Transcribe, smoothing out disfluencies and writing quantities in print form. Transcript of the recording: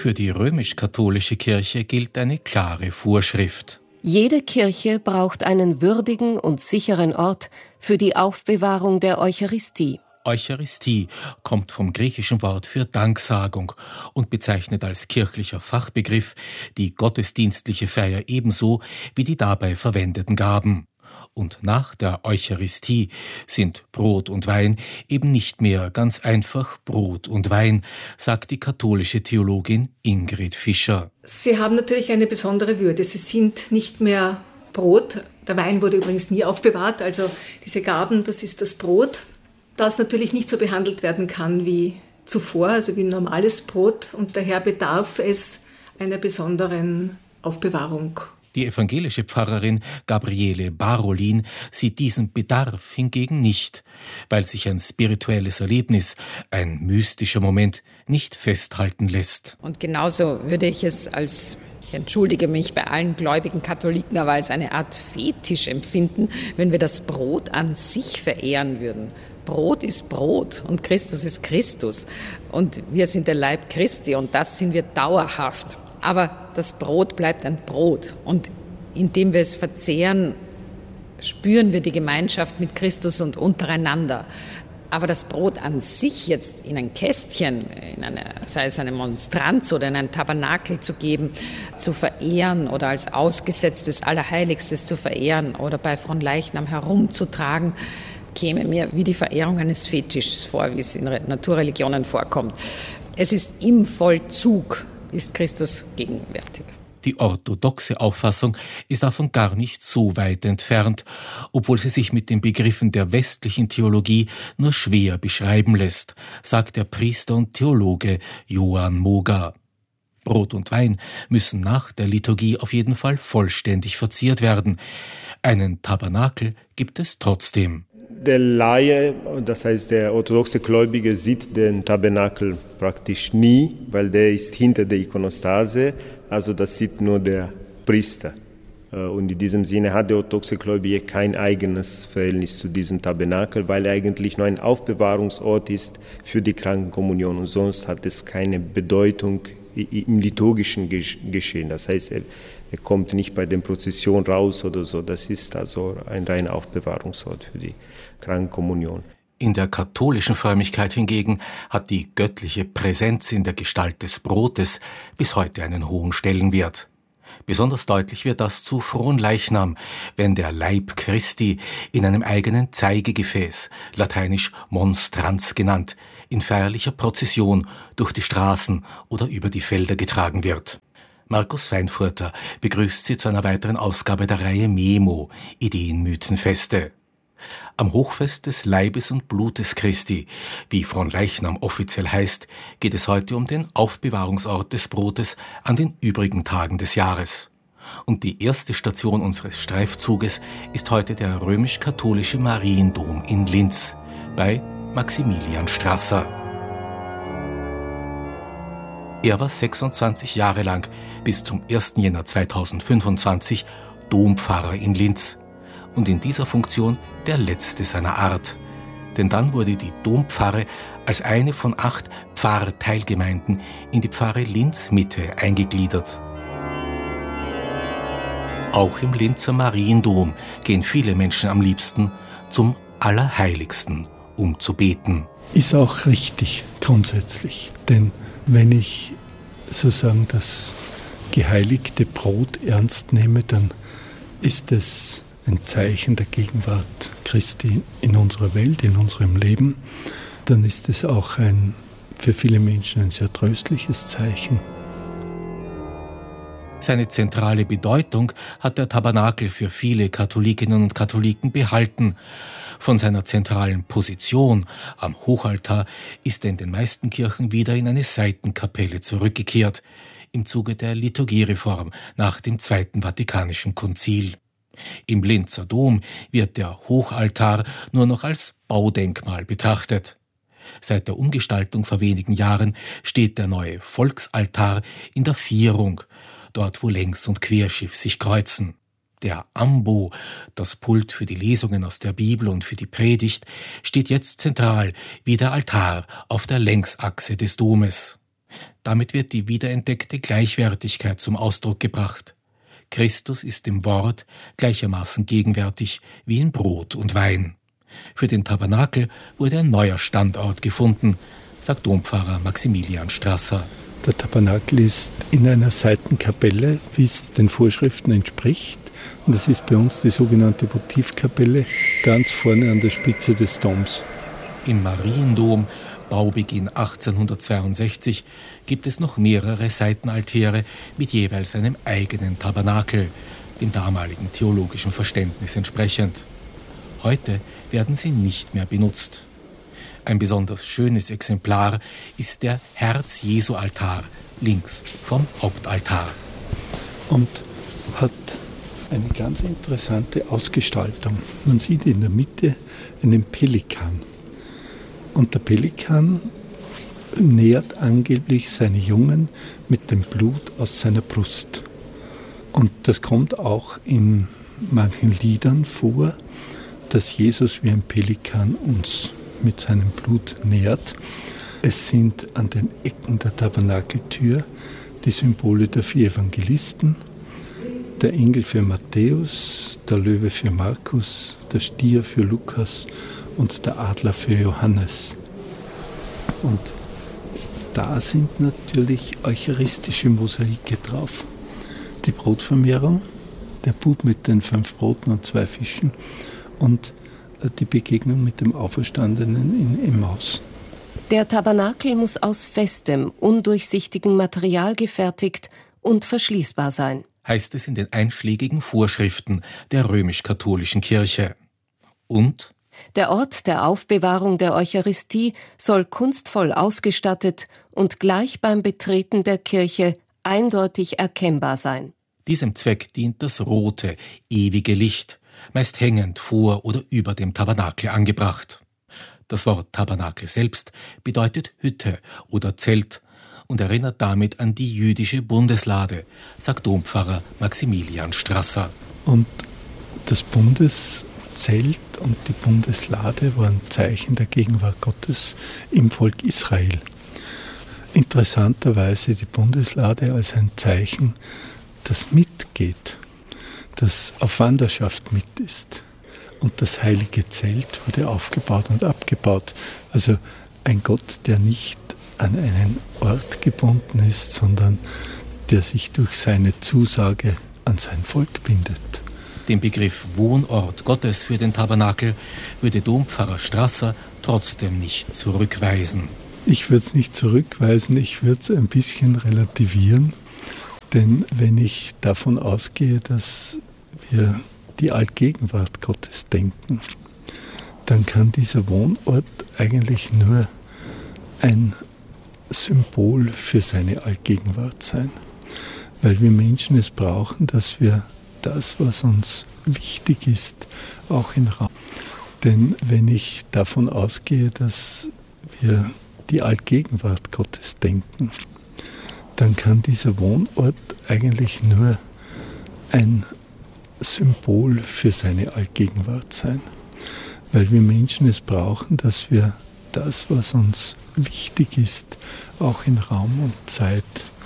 Für die römisch-katholische Kirche gilt eine klare Vorschrift. Jede Kirche braucht einen würdigen und sicheren Ort für die Aufbewahrung der Eucharistie. Eucharistie kommt vom griechischen Wort für Danksagung und bezeichnet als kirchlicher Fachbegriff die gottesdienstliche Feier ebenso wie die dabei verwendeten Gaben. Und nach der Eucharistie sind Brot und Wein eben nicht mehr ganz einfach Brot und Wein, sagt die katholische Theologin Ingrid Fischer. Sie haben natürlich eine besondere Würde. Sie sind nicht mehr Brot. Der Wein wurde übrigens nie aufbewahrt, also diese Gaben, das ist das Brot, das natürlich nicht so behandelt werden kann wie zuvor, also wie normales Brot. Und daher bedarf es einer besonderen Aufbewahrung. Die evangelische Pfarrerin Gabriele Barolin sieht diesen Bedarf hingegen nicht, weil sich ein spirituelles Erlebnis, ein mystischer Moment, nicht festhalten lässt. Und genauso würde ich es ich entschuldige mich bei allen gläubigen Katholiken, aber als eine Art Fetisch empfinden, wenn wir das Brot an sich verehren würden. Brot ist Brot und Christus ist Christus und wir sind der Leib Christi und das sind wir dauerhaft. Aber das Brot bleibt ein Brot und indem wir es verzehren, spüren wir die Gemeinschaft mit Christus und untereinander. Aber das Brot an sich jetzt in ein Kästchen, sei es eine Monstranz oder in ein Tabernakel zu geben, zu verehren oder als ausgesetztes Allerheiligstes zu verehren oder bei Fronleichnam herumzutragen, käme mir wie die Verehrung eines Fetischs vor, wie es in Naturreligionen vorkommt. Es ist im Vollzug, ist Christus gegenwärtig. Die orthodoxe Auffassung ist davon gar nicht so weit entfernt, obwohl sie sich mit den Begriffen der westlichen Theologie nur schwer beschreiben lässt, sagt der Priester und Theologe Johann Moga. Brot und Wein müssen nach der Liturgie auf jeden Fall vollständig verziert werden. Einen Tabernakel gibt es trotzdem. Der Laie, das heißt der orthodoxe Gläubige, sieht den Tabernakel praktisch nie, weil der ist hinter der Ikonostase, also das sieht nur der Priester. Und in diesem Sinne hat der orthodoxe Gläubige kein eigenes Verhältnis zu diesem Tabernakel, weil er eigentlich nur ein Aufbewahrungsort ist für die Krankenkommunion und sonst hat es keine Bedeutung im liturgischen Geschehen. Das heißt, er kommt nicht bei der Prozession raus oder so. Das ist also ein reiner Aufbewahrungsort für die Krankenkommunion. In der katholischen Frömmigkeit hingegen hat die göttliche Präsenz in der Gestalt des Brotes bis heute einen hohen Stellenwert. Besonders deutlich wird das zu Fronleichnam, wenn der Leib Christi in einem eigenen Zeigegefäß, lateinisch Monstranz genannt, in feierlicher Prozession durch die Straßen oder über die Felder getragen wird. Markus Feinfurter begrüßt Sie zu einer weiteren Ausgabe der Reihe Memo, Ideen, Mythen, Feste. Am Hochfest des Leibes und Blutes Christi, wie Fronleichnam offiziell heißt, geht es heute um den Aufbewahrungsort des Brotes an den übrigen Tagen des Jahres. Und die erste Station unseres Streifzuges ist heute der römisch-katholische Mariendom in Linz bei Maximilian Strasser. Er war 26 Jahre lang bis zum 1. Jänner 2025 Dompfarrer in Linz und in dieser Funktion der letzte seiner Art. Denn dann wurde die Dompfarre als eine von 8 Pfarrteilgemeinden in die Pfarre Linz-Mitte eingegliedert. Auch im Linzer Mariendom gehen viele Menschen am liebsten zum Allerheiligsten, um zu beten. Ist auch richtig grundsätzlich, denn wenn ich sozusagen das geheiligte Brot ernst nehme, dann ist es ein Zeichen der Gegenwart Christi in unserer Welt, in unserem Leben. Dann ist es auch für viele Menschen ein sehr tröstliches Zeichen. Seine zentrale Bedeutung hat der Tabernakel für viele Katholikinnen und Katholiken behalten. Von seiner zentralen Position am Hochaltar ist er in den meisten Kirchen wieder in eine Seitenkapelle zurückgekehrt, im Zuge der Liturgiereform nach dem Zweiten Vatikanischen Konzil. Im Linzer Dom wird der Hochaltar nur noch als Baudenkmal betrachtet. Seit der Umgestaltung vor wenigen Jahren steht der neue Volksaltar in der Vierung, dort wo Längs- und Querschiff sich kreuzen. Der Ambo, das Pult für die Lesungen aus der Bibel und für die Predigt, steht jetzt zentral wie der Altar auf der Längsachse des Domes. Damit wird die wiederentdeckte Gleichwertigkeit zum Ausdruck gebracht. Christus ist im Wort gleichermaßen gegenwärtig wie in Brot und Wein. Für den Tabernakel wurde ein neuer Standort gefunden, sagt Dompfarrer Maximilian Strasser. Der Tabernakel ist in einer Seitenkapelle, wie es den Vorschriften entspricht. Und das ist bei uns die sogenannte Votivkapelle, ganz vorne an der Spitze des Doms. Im Mariendom, Baubeginn 1862, gibt es noch mehrere Seitenaltäre mit jeweils einem eigenen Tabernakel, dem damaligen theologischen Verständnis entsprechend. Heute werden sie nicht mehr benutzt. Ein besonders schönes Exemplar ist der Herz-Jesu-Altar, links vom Hauptaltar. Und hat eine ganz interessante Ausgestaltung. Man sieht in der Mitte einen Pelikan. Und der Pelikan nährt angeblich seine Jungen mit dem Blut aus seiner Brust. Und das kommt auch in manchen Liedern vor, dass Jesus wie ein Pelikan uns mit seinem Blut nährt. Es sind an den Ecken der Tabernakeltür die Symbole der 4 Evangelisten, der Engel für Matthäus, der Löwe für Markus, der Stier für Lukas und der Adler für Johannes. Und da sind natürlich eucharistische Mosaike drauf. Die Brotvermehrung, der Bub mit den 5 Broten und 2 Fischen und die Begegnung mit dem Auferstandenen in Emmaus. Der Tabernakel muss aus festem, undurchsichtigem Material gefertigt und verschließbar sein, heißt es in den einschlägigen Vorschriften der römisch-katholischen Kirche. Und der Ort der Aufbewahrung der Eucharistie soll kunstvoll ausgestattet und gleich beim Betreten der Kirche eindeutig erkennbar sein. Diesem Zweck dient das rote, ewige Licht, meist hängend vor oder über dem Tabernakel angebracht. Das Wort Tabernakel selbst bedeutet Hütte oder Zelt und erinnert damit an die jüdische Bundeslade, sagt Dompfarrer Maximilian Strasser. Und das Bundeszelt und die Bundeslade waren Zeichen der Gegenwart Gottes im Volk Israel. Interessanterweise die Bundeslade als ein Zeichen, das mitgeht, das auf Wanderschaft mit ist. Und das heilige Zelt wurde aufgebaut und abgebaut. Also ein Gott, der nicht an einen Ort gebunden ist, sondern der sich durch seine Zusage an sein Volk bindet. Den Begriff Wohnort Gottes für den Tabernakel würde Dompfarrer Strasser trotzdem nicht zurückweisen. Ich würde es nicht zurückweisen, ich würde es ein bisschen relativieren. Denn wenn ich davon ausgehe, dass wir die Allgegenwart Gottes denken, dann kann dieser Wohnort eigentlich nur ein Symbol für seine Allgegenwart sein. Weil wir Menschen es brauchen, dass wir das, was uns wichtig ist, auch in Raum. Denn wenn ich davon ausgehe, dass wir die Allgegenwart Gottes denken, dann kann dieser Wohnort eigentlich nur ein Symbol für seine Allgegenwart sein. Weil wir Menschen es brauchen, dass wir das, was uns wichtig ist, auch in Raum und Zeit